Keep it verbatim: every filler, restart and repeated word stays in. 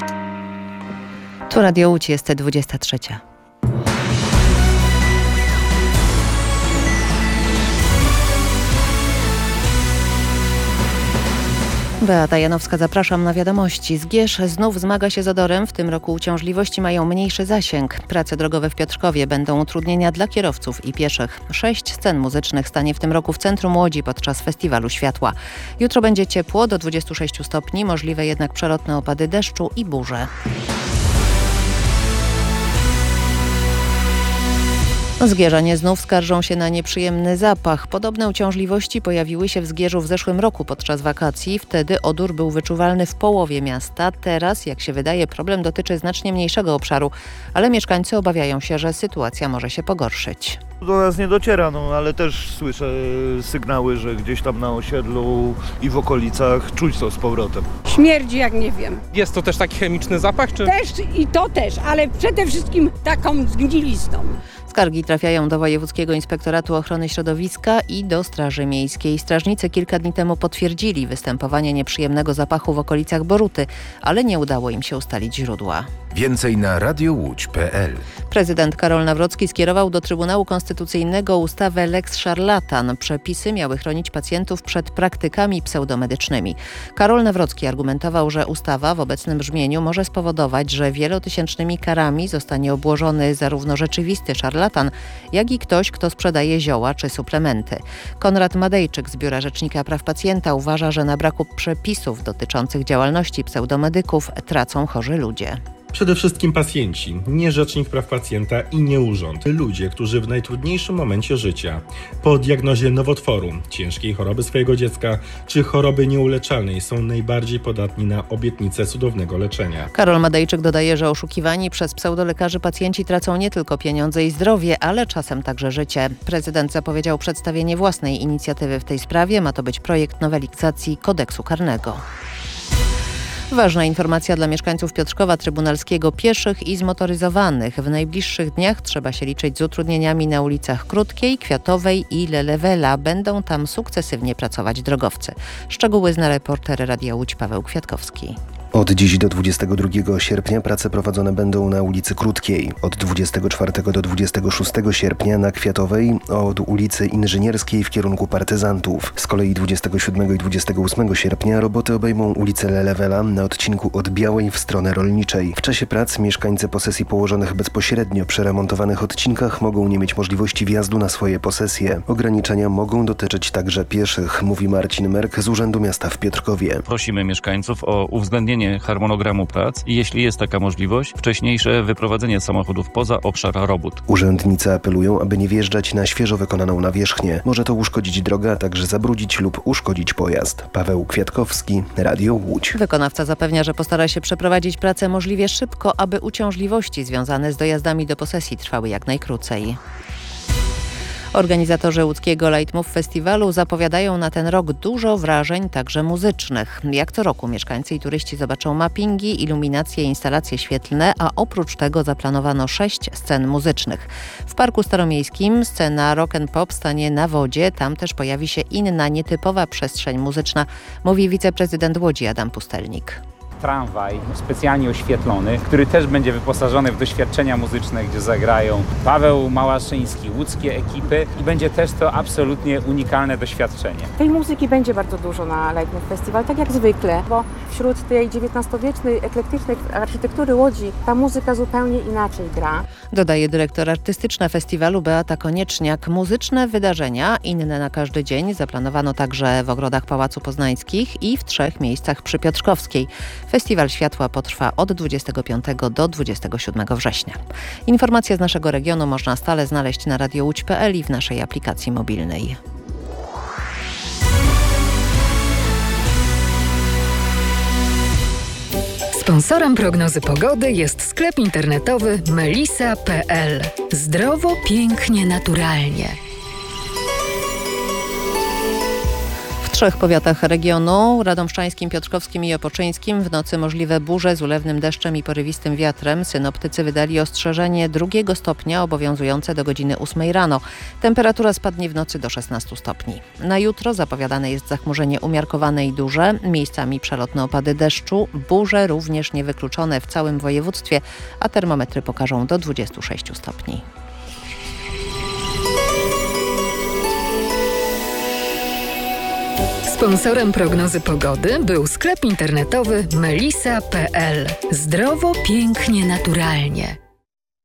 Tu Radio Łódź, jest dwudziesta trzecia. Beata Janowska, zapraszam na wiadomości. Zgierz znów zmaga się z odorem. W tym roku uciążliwości mają mniejszy zasięg. Prace drogowe w Piotrkowie będą utrudnienia dla kierowców i pieszych. Sześć scen muzycznych stanie w tym roku w centrum Łodzi podczas Festiwalu Światła. Jutro będzie ciepło do dwudziestu sześciu stopni, możliwe jednak przelotne opady deszczu i burze. Zgierzanie znów skarżą się na nieprzyjemny zapach. Podobne uciążliwości pojawiły się w Zgierzu w zeszłym roku podczas wakacji. Wtedy odór był wyczuwalny w połowie miasta. Teraz, jak się wydaje, problem dotyczy znacznie mniejszego obszaru, ale mieszkańcy obawiają się, że sytuacja może się pogorszyć. Do nas nie dociera, no ale też słyszę sygnały, że gdzieś tam na osiedlu i w okolicach czuć to z powrotem. Śmierdzi jak nie wiem. Jest to też taki chemiczny zapach, czy? Też i to też, ale przede wszystkim taką zgnilizną. Skargi trafiają do Wojewódzkiego Inspektoratu Ochrony Środowiska i do Straży Miejskiej. Strażnicy kilka dni temu potwierdzili występowanie nieprzyjemnego zapachu w okolicach Boruty, ale nie udało im się ustalić źródła. Więcej na radiowódź kropka pe el. Prezydent Karol Nawrocki skierował do Trybunału Konstytucyjnego ustawę Lex Szarlatan. Przepisy miały chronić pacjentów przed praktykami pseudomedycznymi. Karol Nawrocki argumentował, że ustawa w obecnym brzmieniu może spowodować, że wielotysięcznymi karami zostanie obłożony zarówno rzeczywisty szarlatan, jak i ktoś, kto sprzedaje zioła czy suplementy. Konrad Madejczyk z Biura Rzecznika Praw Pacjenta uważa, że na braku przepisów dotyczących działalności pseudomedyków tracą chorzy ludzie. Przede wszystkim pacjenci, nie Rzecznik Praw Pacjenta i nie urząd. Ludzie, którzy w najtrudniejszym momencie życia, po diagnozie nowotworu, ciężkiej choroby swojego dziecka czy choroby nieuleczalnej są najbardziej podatni na obietnicę cudownego leczenia. Karol Madejczyk dodaje, że oszukiwani przez pseudolekarzy pacjenci tracą nie tylko pieniądze i zdrowie, ale czasem także życie. Prezydent zapowiedział przedstawienie własnej inicjatywy w tej sprawie. Ma to być projekt nowelizacji kodeksu karnego. Ważna informacja dla mieszkańców Piotrkowa Trybunalskiego, pieszych i zmotoryzowanych. W najbliższych dniach trzeba się liczyć z utrudnieniami na ulicach Krótkiej, Kwiatowej i Lelewela. Będą tam sukcesywnie pracować drogowcy. Szczegóły zna reporter Radia Łódź Paweł Kwiatkowski. Od dziś do dwudziestego drugiego sierpnia prace prowadzone będą na ulicy Krótkiej. Od dwudziestego czwartego do dwudziestego szóstego sierpnia na Kwiatowej, od ulicy Inżynierskiej w kierunku Partyzantów. Z kolei dwudziestego siódmego i dwudziestego ósmego sierpnia roboty obejmą ulicę Lelewela na odcinku od Białej w stronę Rolniczej. W czasie prac mieszkańcy posesji położonych bezpośrednio przy remontowanych odcinkach mogą nie mieć możliwości wjazdu na swoje posesje. Ograniczenia mogą dotyczyć także pieszych, mówi Marcin Merk z Urzędu Miasta w Piotrkowie. Prosimy mieszkańców o uwzględnienie harmonogramu prac i jeśli jest taka możliwość, wcześniejsze wyprowadzenie samochodów poza obszar robót. Urzędnicy apelują, aby nie wjeżdżać na świeżo wykonaną nawierzchnię. Może to uszkodzić drogę, a także zabrudzić lub uszkodzić pojazd. Paweł Kwiatkowski, Radio Łódź. Wykonawca zapewnia, że postara się przeprowadzić pracę możliwie szybko, aby uciążliwości związane z dojazdami do posesji trwały jak najkrócej. Organizatorzy łódzkiego Leitmotiv Festiwalu zapowiadają na ten rok dużo wrażeń, także muzycznych. Jak co roku mieszkańcy i turyści zobaczą mappingi, iluminacje, instalacje świetlne, a oprócz tego zaplanowano sześć scen muzycznych. W Parku Staromiejskim scena rock and pop stanie na wodzie, tam też pojawi się inna, nietypowa przestrzeń muzyczna, mówi wiceprezydent Łodzi Adam Pustelnik. Tramwaj specjalnie oświetlony, który też będzie wyposażony w doświadczenia muzyczne, gdzie zagrają Paweł Małaszyński, łódzkie ekipy i będzie też to absolutnie unikalne doświadczenie. Tej muzyki będzie bardzo dużo na Leitmotiv Festival, tak jak zwykle, bo wśród tej dziewiętnastowiecznej, eklektycznej architektury Łodzi ta muzyka zupełnie inaczej gra. Dodaje dyrektor artystyczna festiwalu Beata Konieczniak. Muzyczne wydarzenia, inne na każdy dzień, zaplanowano także w ogrodach Pałacu Poznańskich i w trzech miejscach przy Piotrkowskiej. Festiwal Światła potrwa od dwudziestego piątego do dwudziestego siódmego września. Informacje z naszego regionu można stale znaleźć na radio łódź kropka pe el i w naszej aplikacji mobilnej. Sponsorem prognozy pogody jest sklep internetowy melisa kropka pe el. Zdrowo, pięknie, naturalnie. W trzech powiatach regionu, radomszczańskim, piotrkowskim i opoczyńskim, w nocy możliwe burze z ulewnym deszczem i porywistym wiatrem. Synoptycy wydali ostrzeżenie drugiego stopnia obowiązujące do godziny ósmej rano. Temperatura spadnie w nocy do szesnastu stopni. Na jutro zapowiadane jest zachmurzenie umiarkowane i duże, miejscami przelotne opady deszczu, burze również niewykluczone w całym województwie, a termometry pokażą do dwudziestu sześciu stopni. Sponsorem prognozy pogody był sklep internetowy melisa kropka p l. Zdrowo, pięknie, naturalnie.